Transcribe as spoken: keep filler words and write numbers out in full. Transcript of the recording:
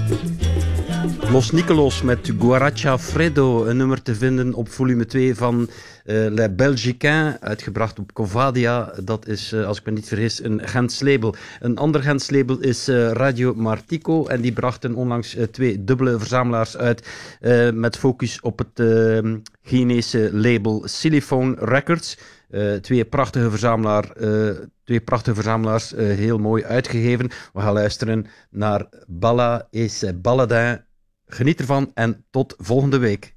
Los Nicolos met Guaracha Fredo, een nummer te vinden op volume twee van uh, Le Belgicain, uitgebracht op Covadia. Dat is, uh, als ik me niet vergis, een Gents label. Een ander Gents label is uh, Radio Martico en die brachten onlangs uh, twee dubbele verzamelaars uit uh, met focus op het uh, Chinese label Silyphone Records. Uh, twee, prachtige verzamelaar, uh, twee prachtige verzamelaars, uh, heel mooi uitgegeven. We gaan luisteren naar Balla et ses Balladins. Geniet ervan en tot volgende week.